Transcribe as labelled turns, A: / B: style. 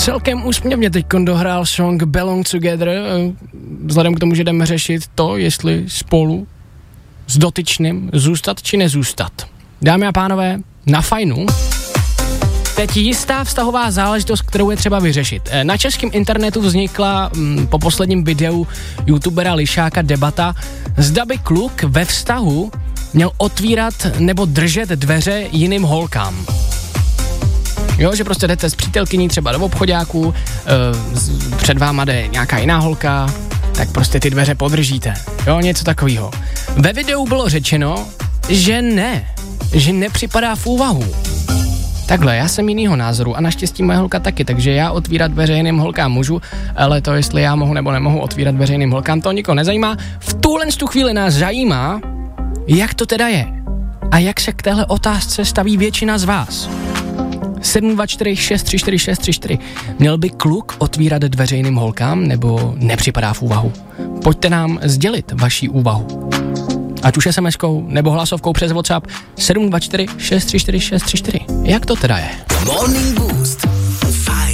A: celkem úsměvně teďkon dohrál song Belong Together, vzhledem k tomu, že jdeme řešit to, jestli spolu s dotyčným zůstat či nezůstat. Dámy a pánové, na fajnu. Teď jistá vztahová záležitost, kterou je třeba vyřešit. Na českém internetu vznikla po posledním videu youtubera Lišáka debata, zda by kluk ve vztahu měl otvírat nebo držet dveře jiným holkám. Jo, že prostě jdete s přítelkyní třeba do obchoďáku, před váma jde nějaká jiná holka, tak prostě ty dveře podržíte. Jo, něco takového. Ve videu bylo řečeno, že ne, že nepřipadá v úvahu. Takhle, já jsem jinýho názoru a naštěstí moje holka taky, takže já otvírat dveře jiným holkám můžu, ale to, jestli já mohu nebo nemohu otvírat dveře jiným holkám, to nikoho nezajímá. V tuhle chvíli nás zajímá, jak to teda je a jak se k téhle otázce staví většina z vás. 724 634 634. Měl by kluk otvírat dveře jiným holkám nebo nepřipadá v úvahu? Pojďte nám sdělit vaši úvahu. Ať už SMS-kou nebo hlasovkou přes WhatsApp 724 634 634. Jak to teda je?
B: Morning Boost. Fajn.